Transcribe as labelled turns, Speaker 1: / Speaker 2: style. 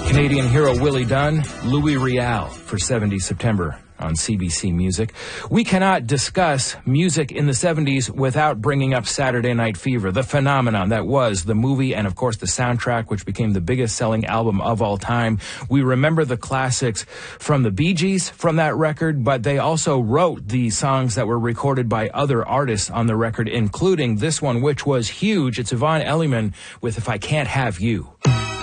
Speaker 1: Canadian hero Willie Dunn, Louis Riel for 70 September on CBC Music. We cannot discuss music in the 70s without bringing up Saturday Night Fever, the phenomenon that was the movie and, of course, the soundtrack, which became the biggest selling album of all time. We remember the classics from the Bee Gees from that record, but they also wrote the songs that were recorded by other artists on the record, including this one, which was huge. It's Yvonne Elliman with If I Can't Have You.